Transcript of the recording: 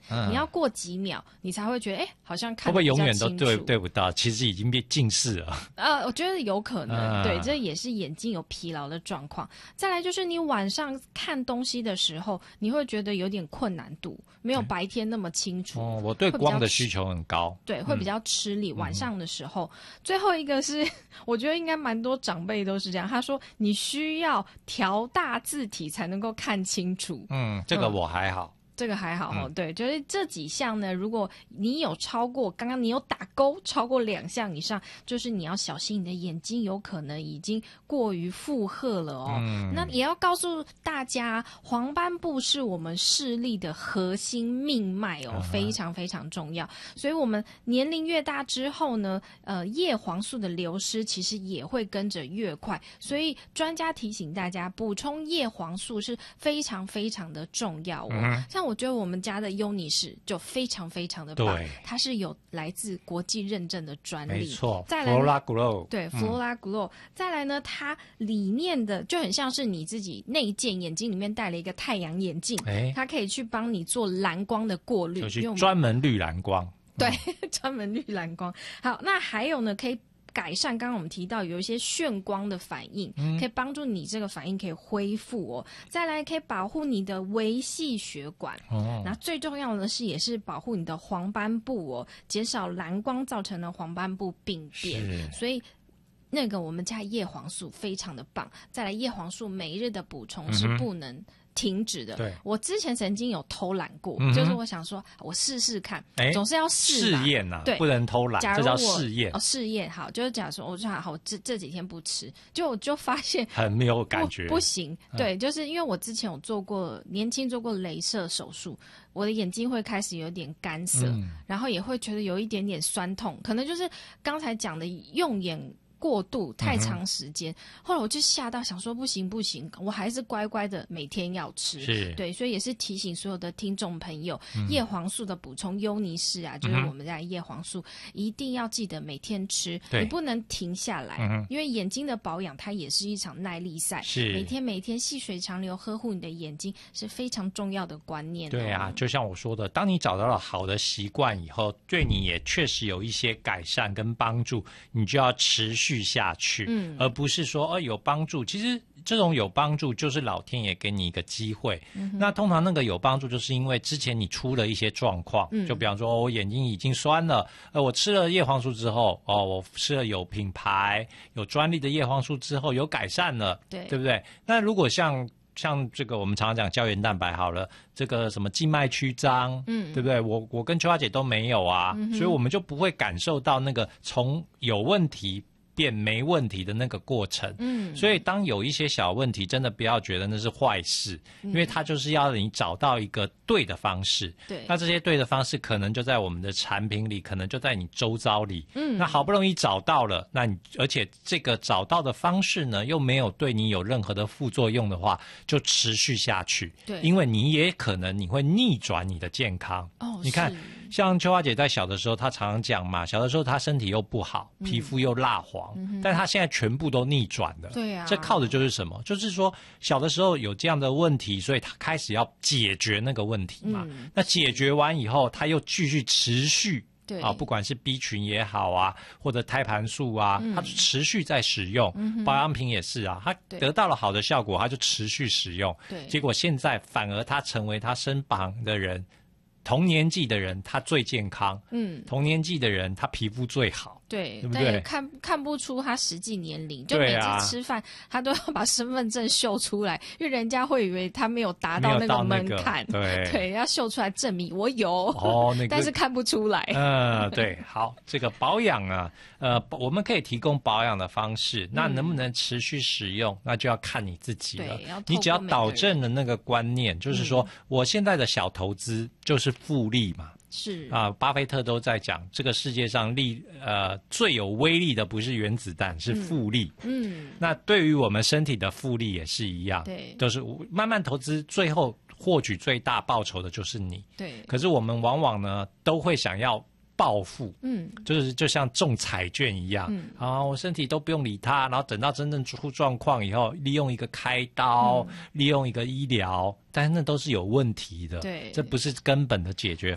你要过几秒你才会觉得好像看得比较清楚。会不会永远都对不到？其实已经变近视了。 我觉得有可能，对，这也是眼睛有疲劳的状况。再来就是你晚上看东西的时候，你会觉得有点困难度，没有白天那么清楚。 我对光的需求很高， 对，会比较吃力。晚上的时候，最后一个是，我觉得应该蛮多长辈都是这样。他说你需要调大字体才能够看清楚。 这个我还好。 这个还好对，就是这几项呢，如果你有超过，刚刚你有打勾超过2项以上，就是你要小心你的眼睛有可能已经过于负荷了那也要告诉大家，黄斑部是我们视力的核心命脉非常非常重要。所以我们年龄越大之后呢，叶黄素的流失其实也会跟着越快，所以专家提醒大家，补充叶黄素是非常非常的重要像我觉得我们家的优妮氏就非常非常的棒，它是有来自国际认证的专利， 没错。 再来 Flora Glow， 对 Flora Glow，再来呢，它里面的就很像是你自己内建眼睛里面戴了一个太阳眼镜，它可以去帮你做蓝光的过滤， 就专门绿蓝光。 对，专门绿蓝光。好，那还有呢，可以改善刚刚我们提到有一些眩光的反应，可以帮助你这个反应可以恢复再来可以保护你的微细血管那最重要的是也是保护你的黄斑部减少蓝光造成的黄斑部病变。所以那个我们家叶黄素非常的棒，再来叶黄素每日的补充是不能停止的。 对， 我之前曾经有偷懒过，就是我想说我试试看，总是要试验对，不能偷懒，这叫试验。 试验好，就是假如说我就好这几天不吃，我就发现很没有感觉， 不行。对，就是因为我之前有年轻做过雷射手术，我的眼睛会开始有点干涩，然后也会觉得有一点点酸痛，可能就是刚才讲的用眼过度太长时间，后来我就吓到想说不行，我还是乖乖的每天要吃。对，所以也是提醒所有的听众朋友，叶黄素的补充，优妮氏就是我们家的叶黄素一定要记得每天吃，你不能停下来，因为眼睛的保养它也是一场耐力赛，每天细水长流呵护你的眼睛是非常重要的观念。 对啊，就像我说的，当你找到了好的习惯以后，对你也确实有一些改善跟帮助，你就要持续下去，而不是说有帮助。其实这种有帮助就是老天爷给你一个机会。那通常那个有帮助就是因为之前你出了一些状况，就比方说我眼睛已经酸了，我吃了叶黄素之后，我吃了有品牌有专利的叶黄素之后有改善了，对不对？那如果像这个我们常常讲胶原蛋白好了，这个什么静脉曲张，对不对？我跟秋花姐都没有啊，所以我们就不会感受到那个从有问题变没问题的那个过程。所以当有一些小问题，真的不要觉得那是坏事，因为它就是要你找到一个对的方式。对，那这些对的方式可能就在我们的产品里，可能就在你周遭里。那好不容易找到了，那你而且这个找到的方式呢，又没有对你有任何的副作用的话，就持续下去。对，因为你也可能你会逆转你的健康。你看。像秋花姐在小的时候，她常常讲嘛，小的时候她身体又不好，皮肤又蜡黄，但她现在全部都逆转了。对啊，这靠的就是什么？就是说小的时候有这样的问题，所以她开始要解决那个问题嘛。那解决完以后，她又继续持续。对不管是 B 群也好啊，或者胎盘素啊，它持续在使用，保养品也是啊，它得到了好的效果，它就持续使用。结果现在反而它成为他身旁的人。同年纪的人他最健康，同年纪的人他皮肤最好，对不对？ 看不出他实际年龄，就每次吃饭他都要把身份证秀出来，因为人家会以为他没有达到那个门槛，对，要秀出来证明我有，但是看不出来。 对，好，这个保养啊，我们可以提供保养的方式，那能不能持续使用，那就要看你自己了。你只要导正了那个观念，就是说我现在的小投资就是复利嘛，是啊，巴菲特都在讲，这个世界上最有威力的不是原子弹，是复利。那对于我们身体的复利也是一样，对，就是慢慢投资，最后获取最大报酬的就是你。对，可是我们往往呢都会想要暴富，就像中彩券一样，我身体都不用理它，然后等到真正出状况以后，利用一个开刀，利用一个医疗，但是那都是有问题的，对，这不是根本的解决